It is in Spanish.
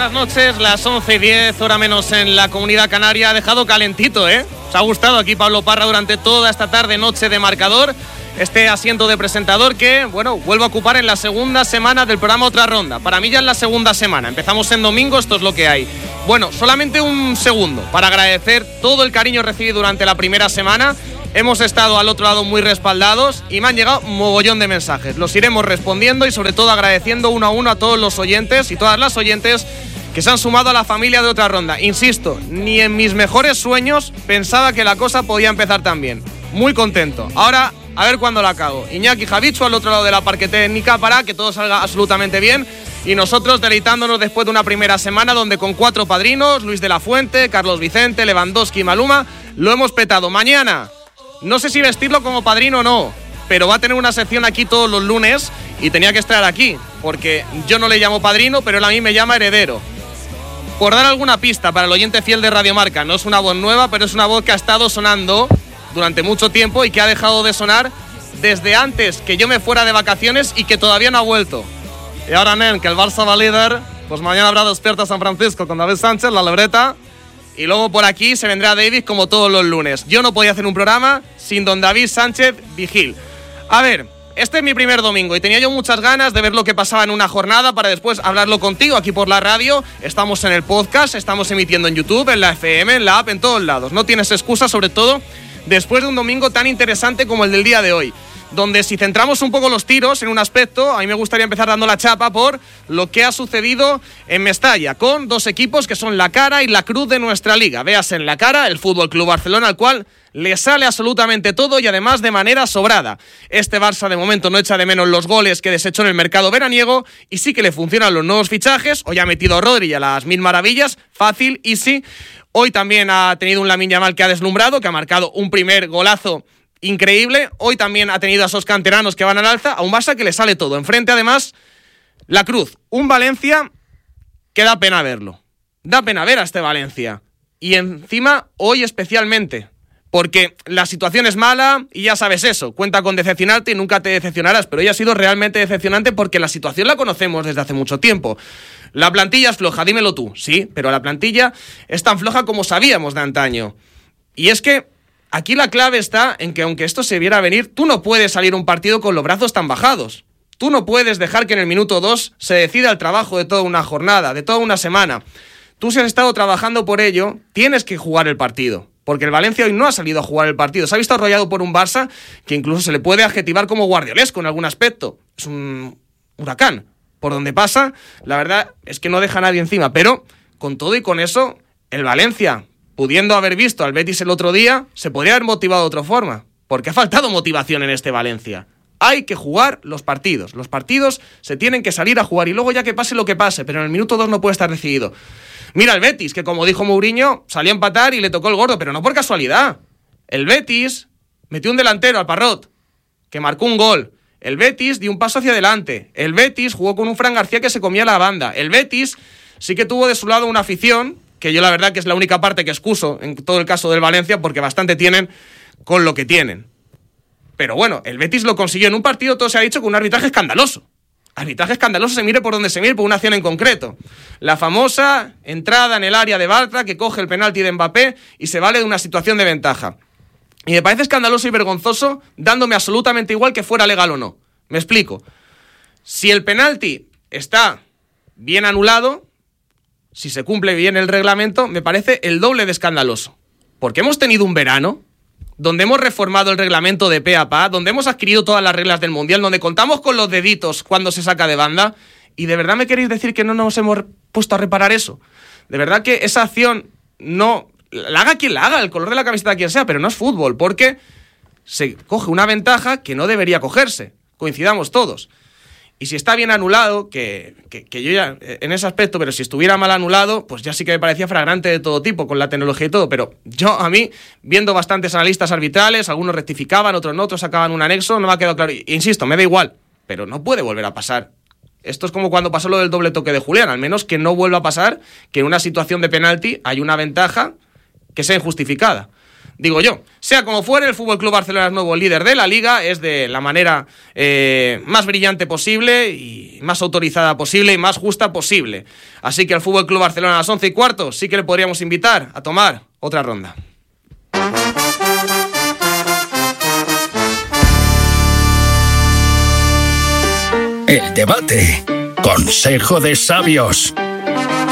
buenas noches, las 11:10, hora menos en la Comunidad Canaria. Ha dejado calentito, ¿eh? Os ha gustado aquí Pablo Parra durante toda esta tarde, noche de marcador. Este asiento de presentador que, bueno, vuelvo a ocupar en la segunda semana del programa Otra Ronda. Para mí ya es la segunda semana, empezamos en domingo, esto es lo que hay. Bueno, solamente un segundo para agradecer todo el cariño recibido durante la primera semana. Hemos estado al otro lado muy respaldados y me han llegado mogollón de mensajes. Los iremos respondiendo y sobre todo agradeciendo uno a uno a todos los oyentes y todas las oyentes que se han sumado a la familia de Otra Ronda. Insisto, ni en mis mejores sueños pensaba que la cosa podía empezar tan bien. Muy contento. Ahora, a ver cuándo la cago. Iñaki Javichu al otro lado de la parque técnica para que todo salga absolutamente bien. Y nosotros deleitándonos después de una primera semana donde con 4 padrinos, Luis de la Fuente, Carlos Vicente, Lewandowski y Maluma, lo hemos petado. Mañana, no sé si vestirlo como padrino o no, pero va a tener una sección aquí todos los lunes y tenía que estar aquí, porque yo no le llamo padrino, pero él a mí me llama heredero. Por dar alguna pista para el oyente fiel de Radio Marca, no es una voz nueva, pero es una voz que ha estado sonando durante mucho tiempo y que ha dejado de sonar desde antes que yo me fuera de vacaciones y que todavía no ha vuelto. Y ahora, nen, que el Barça va líder, pues mañana habrá Despierta San Francisco con David Sánchez, la libreta, y luego por aquí se vendrá David como todos los lunes. Yo no podía hacer un programa sin don David Sánchez Vigil. A ver, este es mi primer domingo y tenía yo muchas ganas de ver lo que pasaba en una jornada para después hablarlo contigo aquí por la radio. Estamos en el podcast, estamos emitiendo en YouTube, en la FM, en la app, en todos lados. No tienes excusa, sobre todo después de un domingo tan interesante como el del día de hoy, donde si centramos un poco los tiros en un aspecto, a mí me gustaría empezar dando la chapa por lo que ha sucedido en Mestalla, con 2 equipos que son la cara y la cruz de nuestra liga. Veas en la cara el Fútbol Club Barcelona, al cual le sale absolutamente todo y además de manera sobrada. Este Barça de momento no echa de menos los goles que desechó en el mercado veraniego y sí que le funcionan los nuevos fichajes. Hoy ha metido a Rodri a las 1000 maravillas, fácil, easy. Hoy también ha tenido un Lamine Yamal que ha deslumbrado, que ha marcado un primer golazo increíble. Hoy también ha tenido a esos canteranos que van al alza, a un Barça que le sale todo. Enfrente, además, la cruz. Un Valencia que da pena verlo. Da pena ver a este Valencia. Y encima, hoy especialmente. Porque la situación es mala y ya sabes eso. Cuenta con decepcionarte y nunca te decepcionarás. Pero hoy ha sido realmente decepcionante porque la situación la conocemos desde hace mucho tiempo. La plantilla es floja, dímelo tú. Sí, pero la plantilla es tan floja como sabíamos de antaño. Y es que aquí la clave está en que aunque esto se viera venir, tú no puedes salir un partido con los brazos tan bajados. Tú no puedes dejar que en el minuto 2 se decida el trabajo de toda una jornada, de toda una semana. Tú, si has estado trabajando por ello, tienes que jugar el partido. Porque el Valencia hoy no ha salido a jugar el partido. Se ha visto arrollado por un Barça que incluso se le puede adjetivar como guardiolesco en algún aspecto. Es un huracán. Por donde pasa, la verdad es que no deja a nadie encima. Pero con todo y con eso, el Valencia, pudiendo haber visto al Betis el otro día, se podría haber motivado de otra forma. Porque ha faltado motivación en este Valencia. Hay que jugar los partidos. Los partidos se tienen que salir a jugar y luego ya que pase lo que pase, pero en el minuto 2 no puede estar decidido. Mira el Betis, que como dijo Mourinho, salió a empatar y le tocó el gordo, pero no por casualidad. El Betis metió un delantero al Parrot, que marcó un gol. El Betis dio un paso hacia adelante. El Betis jugó con un Fran García que se comía la banda. El Betis sí que tuvo de su lado una afición, que yo la verdad que es la única parte que excuso en todo el caso del Valencia, porque bastante tienen con lo que tienen. Pero bueno, el Betis lo consiguió en un partido, todo se ha dicho, con un arbitraje escandaloso. Arbitraje escandaloso, se mire por donde se mire, por una acción en concreto. La famosa entrada en el área de Bartra, que coge el penalti de Mbappé y se vale de una situación de ventaja. Y me parece escandaloso y vergonzoso, dándome absolutamente igual que fuera legal o no. Me explico. Si el penalti está bien anulado, si se cumple bien el reglamento, me parece el doble de escandaloso. Porque hemos tenido un verano donde hemos reformado el reglamento de pe a pa, donde hemos adquirido todas las reglas del Mundial, donde contamos con los deditos cuando se saca de banda, y ¿de verdad me queréis decir que no nos hemos puesto a reparar eso? De verdad que esa acción no... la haga quien la haga, el color de la camiseta de quien sea, pero no es fútbol, porque se coge una ventaja que no debería cogerse. Coincidamos todos. Y si está bien anulado, que yo ya en ese aspecto, pero si estuviera mal anulado, pues ya sí que me parecía flagrante de todo tipo, con la tecnología y todo, pero yo a mí, viendo bastantes analistas arbitrales, algunos rectificaban, otros no, otros sacaban un anexo, no me ha quedado claro. Insisto, me da igual, pero no puede volver a pasar. Esto es como cuando pasó lo del doble toque de Julián, al menos que no vuelva a pasar que en una situación de penalti hay una ventaja que sea injustificada. digo yo. Sea como fuere, el FC Barcelona es nuevo líder de la Liga, es de la manera más brillante posible y más autorizada posible y más justa posible. Así que al FC Barcelona a las 11:15 sí que le podríamos invitar a tomar otra ronda. El debate. Consejo de sabios.